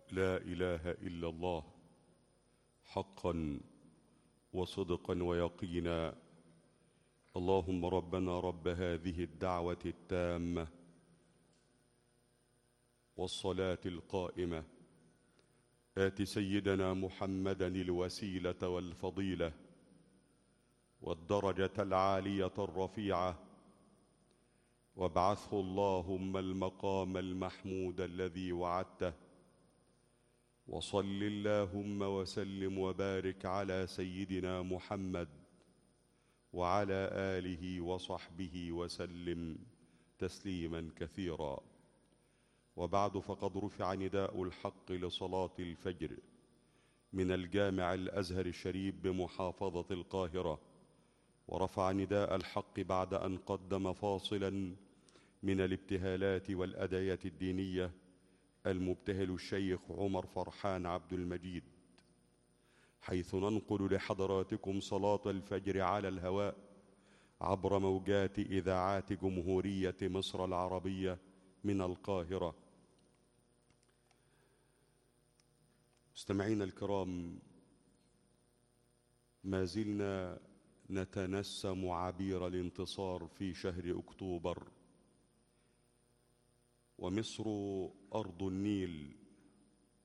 لا إله إلا الله حقا وصدقا ويقينا. اللهم ربنا رب هذه الدعوة التامة والصلاة القائمة، آت سيدنا محمدا الوسيلة والفضيلة والدرجة العالية الرفيعة، وابعثه اللهم المقام المحمود الذي وعدته. وصل اللهم وسلم وبارك على سيدنا محمد وعلى آله وصحبه وسلم تسليما كثيرا. وبعد، فقد رفع نداء الحق لصلاة الفجر من الجامع الأزهر الشريف بمحافظة القاهرة، ورفع نداء الحق بعد أن قدم فاصلا من الابتهالات والأدعية الدينية المبتهل الشيخ عمر فرحان عبد المجيد، حيث ننقل لحضراتكم صلاة الفجر على الهواء عبر موجات إذاعات جمهورية مصر العربية من القاهرة. مستمعينا الكرام، ما زلنا نتنسم عبير الانتصار في شهر أكتوبر، ومصر أرض النيل